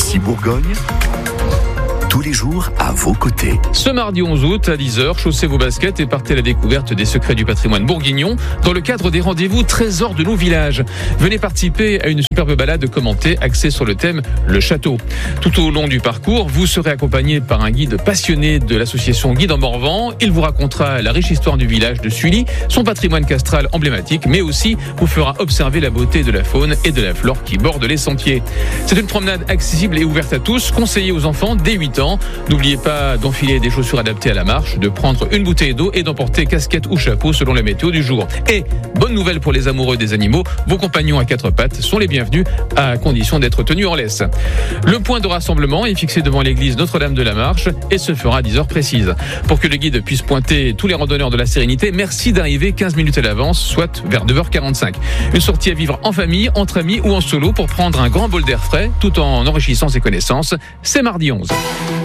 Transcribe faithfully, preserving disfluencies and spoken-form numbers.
Ici Bourgogne, tous les jours à vos côtés. Ce mardi onze août à dix heures, chaussez vos baskets et partez à la découverte des secrets du patrimoine bourguignon dans le cadre des rendez-vous Trésors de nos villages. Venez participer à une superbe balade commentée axée sur le thème Le Château. Tout au long du parcours, vous serez accompagné par un guide passionné de l'association Guide en Morvan. Il vous racontera la riche histoire du village de Sully, son patrimoine castral emblématique, mais aussi vous fera observer la beauté de la faune et de la flore qui bordent les sentiers. C'est une promenade accessible et ouverte à tous, conseillée aux enfants dès huit ans. N'oubliez pas d'enfiler des chaussures adaptées à la marche, de prendre une bouteille d'eau et d'emporter casquette ou chapeau selon la météo du jour. Et bonne nouvelle pour les amoureux des animaux, vos compagnons à quatre pattes sont les bienvenus à condition d'être tenus en laisse. Le point de rassemblement est fixé devant l'église Notre-Dame de la Marche et se fera à dix heures précises. Pour que le guide puisse pointer tous les randonneurs de la Sérénité, merci d'arriver quinze minutes à l'avance, soit vers neuf heures quarante-cinq. Une sortie à vivre en famille, entre amis ou en solo pour prendre un grand bol d'air frais tout en enrichissant ses connaissances. C'est mardi onze.